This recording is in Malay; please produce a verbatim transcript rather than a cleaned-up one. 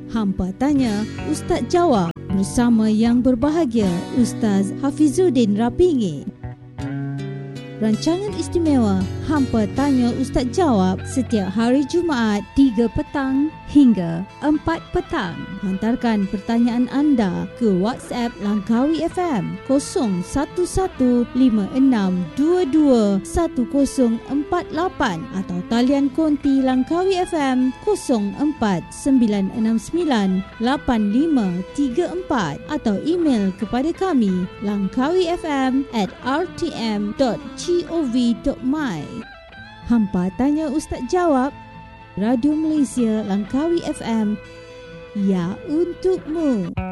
Hampa Tanya, Ustaz Jawab bersama yang berbahagia Ustaz Hafizuddin Rapingi. Rancangan istimewa Hampa Tanya Ustaz Jawab setiap hari Jumaat tiga petang hingga empat petang. Hantarkan pertanyaan anda ke WhatsApp Langkawi F M kosong satu satu lima enam dua dua satu kosong empat lapan atau talian konti Langkawi F M kosong empat sembilan enam sembilan lapan lima tiga empat atau email kepada kami langkawifm at r t m dot gov dot my. Hampa Tanya Ustaz Jawab, Radio Malaysia Langkawi F M, ya untukmu.